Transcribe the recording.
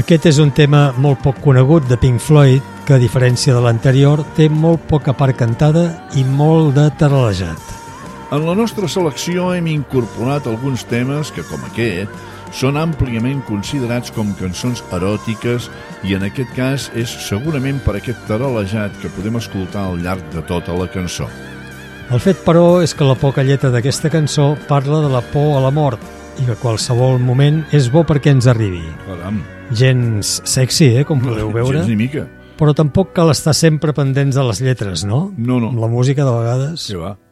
Aquest és un tema molt poc conegut de Pink Floyd, que a diferència de l'anterior té molt poca part cantada i molt de taralejat. En la nostra selecció hem incorporat alguns temes que, com aquest, són àmpliament considerats com cançons eròtiques i en aquest cas és segurament per aquest taralejat que podem escoltar al llarg de tota la cançó. El fet, però, és que la poca lletra d'aquesta cançó parla de la por a la mort i que qualsevol moment és bo perquè ens arribi. Caram. Gens sexy, com podeu veure. Gens ni mica. Però tampoc cal estar sempre pendents de les lletres, no? No. La música, de vegades... Sí, va.